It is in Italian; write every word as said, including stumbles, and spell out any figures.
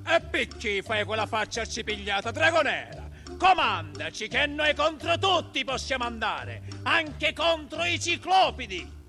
E perché fai quella faccia arcipigliata, Dragonera? Comandaci che noi contro tutti possiamo andare, anche contro i ciclopidi.